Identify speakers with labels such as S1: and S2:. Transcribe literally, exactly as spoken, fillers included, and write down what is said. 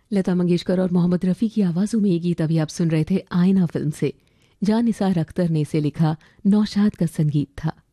S1: लता मंगेशकर और मोहम्मद रफ़ी की आवाज़ों में ये गीत अभी आप सुन रहे थे आईना फिल्म से। जान निसार अख्तर ने इसे लिखा, नौशाद का संगीत था।